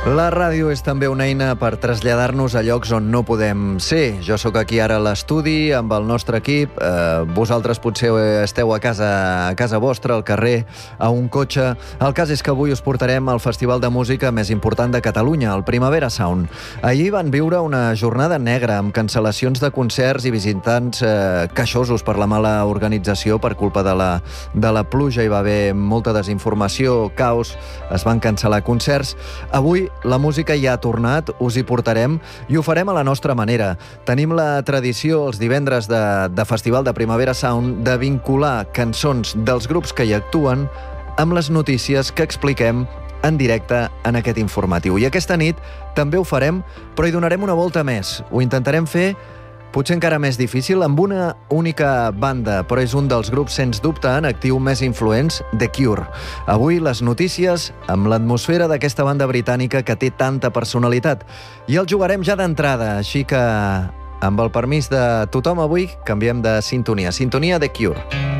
La ràdio és també una eina per traslladar-nos a llocs on no podem ser. Jo sóc aquí ara a l'estudi amb el nostre equip. Vosaltres potser esteu a casa vostra, al carrer, a un cotxe. El cas és que avui us portarem al festival de música més important de Catalunya, el Primavera Sound. Ahir van viure una jornada negra amb cancel·lacions de concerts i visitants queixosos per la mala organització per culpa de la pluja. Hi va haver molta desinformació, caos, es van cancel·lar concerts. Avui la música ja ha tornat, us hi portarem i ho farem a la nostra manera. Tenim la tradició els divendres de Festival de Primavera Sound de vincular cançons dels grups que hi actuen amb les notícies que expliquem en directe en aquest informatiu. I aquesta nit també ho farem, però hi donarem una volta més. Ho intentarem fer potser encara més difícil, amb una única banda, però és un dels grups, sens dubte, en actiu més influents, The Cure. Avui les notícies amb l'atmosfera d'aquesta banda britànica que té tanta personalitat. I el jugarem ja d'entrada, així que, amb el permís de tothom avui, canviem de sintonia. Sintonia The Cure.